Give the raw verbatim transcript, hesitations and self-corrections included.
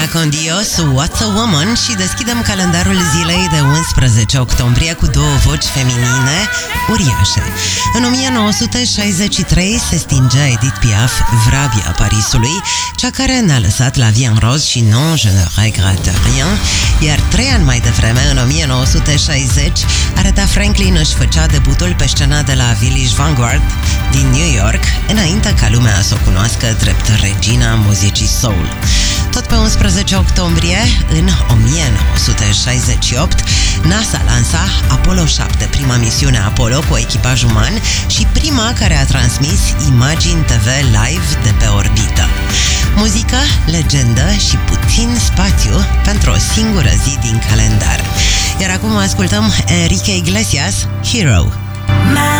Ariana con Dios, What's a Woman, și deschidem calendarul zilei de unsprezece octombrie cu două voci feminine uriașe. În o mie nouă sute șaizeci și trei se stingea Edith Piaf, vrabia Parisului, cea care ne-a lăsat La Vie en Rose și Non, je ne regrette rien, iar trei ani mai devreme, în o mie nouă sute șaizeci, Aretha Franklin își făcea debutul pe scena de la Village Vanguard din New York, înainte ca lumea să o cunoască drept regina muzicii soul. Tot pe unsprezece octombrie, în o mie nouă sute șaizeci și opt, NASA lansa Apollo șapte, prima misiune Apollo cu echipaj uman și prima care a transmis imagini T V live de pe orbită. Muzică, legendă și puțin spațiu pentru o singură zi din calendar. Iar acum ascultăm Enrique Iglesias, Hero.